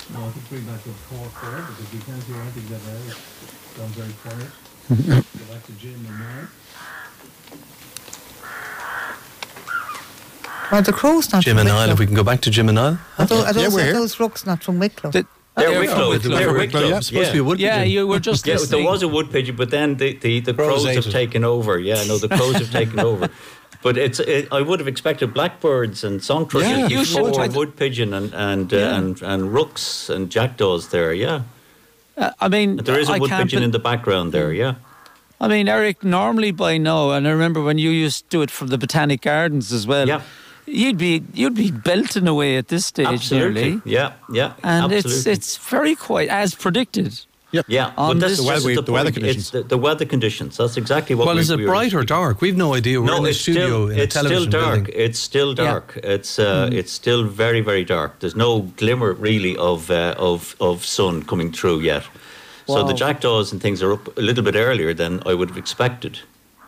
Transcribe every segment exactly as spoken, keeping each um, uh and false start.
No, I think bring back up Cork there because we can't hear anything that now. It's gone very quiet. Go back to Jim and Mel. Well, the Crow's not Jim from and Wicklow. Niall, if we can go back to Jim and Niall. Are those, are Yeah, those, we're are here. those rooks not from Wicklow? The- They're They're Wicklow. Wicklow. They're Wicklow, Wicklow. yeah. Supposed to be a wood Yeah, pigeon. you were just Yeah, listening. there was a wood pigeon, but then the, the, the Crows crows ate have it. taken over. Yeah, no, the crows have taken over. But it's it, I would have expected blackbirds and song thrushes Yeah, you should. before I- wood pigeon and and, uh, Yeah. and and rooks and jackdaws there. Yeah, Uh, I mean, but there is a I wood can't pigeon be- in the background there. Yeah. I mean, Eric, normally by now, and I remember when you used to do it from the Botanic Gardens as well. Yeah. You'd be you'd be belting away at this stage, Absolutely. nearly. Yeah, yeah. And absolutely. it's it's very quiet, as predicted. yeah, on but that's this- just The weather- the, the weather point. conditions. It's the, the weather conditions. That's exactly what. Well, we, is it we were bright or dark? We've no idea. We're No, in a it's studio still in a it's still television dark. building. It's still Yeah. dark. It's uh, it's still very very dark. There's no glimmer really of uh, of of sun coming through yet. So Wow. the jackdaws and things are up a little bit earlier than I would have expected.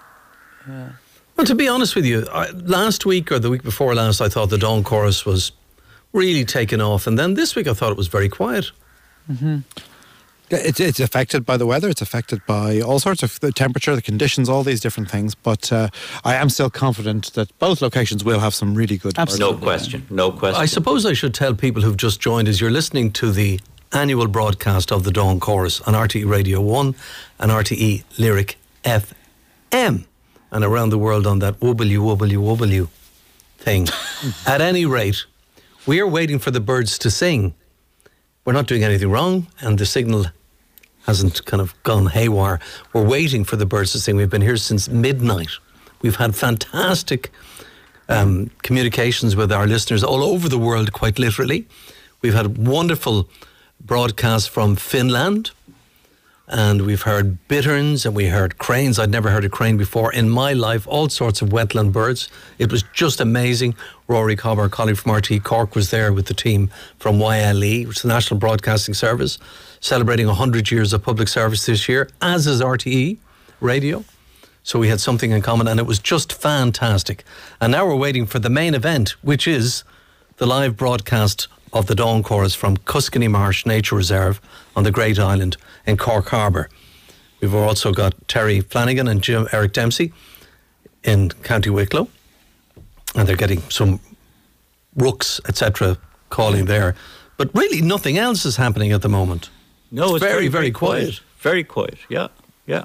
Well, to be honest with you, I, last week or the week before last, I thought the dawn chorus was really taken off, and then this week I thought it was very quiet. It's, it's affected by the weather. It's affected by all sorts of the temperature, the conditions, all these different things. But uh, I am still confident that both locations will have some really good. Absolutely. No question. No question. I suppose I should tell people who've just joined us, you're listening to the annual broadcast of the Dawn Chorus on R T E Radio one and R T E Lyric F M, and around the world on that W W W thing. At any rate, we are waiting for the birds to sing. We're not doing anything wrong, and the signal hasn't kind of gone haywire. We're waiting for the birds to sing. We've been here since midnight. We've had fantastic um, communications with our listeners all over the world, quite literally. We've had wonderful broadcasts from Finland, and we've heard bitterns and we heard cranes. I'd never heard a crane before in my life, all sorts of wetland birds. It was just amazing. Rory Cobb, our colleague from R T E Cork, was there with the team from Y L E, which is the National Broadcasting Service, celebrating one hundred years of public service this year, as is R T E Radio. So we had something in common, and it was just fantastic. And now we're waiting for the main event, which is the live broadcast of the Dawn Chorus from Cuscany Marsh Nature Reserve on the Great Island in Cork Harbour. We've also got Terry Flanagan and Jim Eric Dempsey in County Wicklow, and they're getting some rooks, et cetera, calling there. But really, nothing else is happening at the moment. no, it's, very, very, very quiet. Very quiet. Yeah, yeah.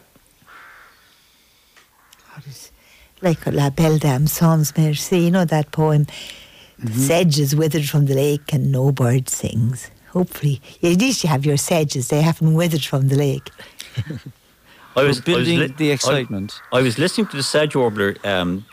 Like La Belle Dame Sans Merci, you know that poem? The sedge is withered from the lake and no bird sings. Hopefully, at least you have your sedges, they haven't withered from the lake. I was building I was the excitement. I, I was listening to the sedge warbler um,